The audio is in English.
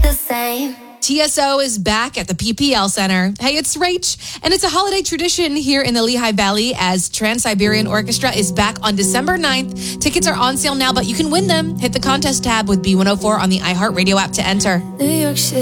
the same. TSO is back at the PPL Center. Hey, it's Rach, and it's a holiday tradition here in the Lehigh Valley as Trans-Siberian Orchestra is back on December 9th. Tickets are on sale now, but you can win them. Hit the contest tab with B104 on the iHeartRadio app to enter. New York City.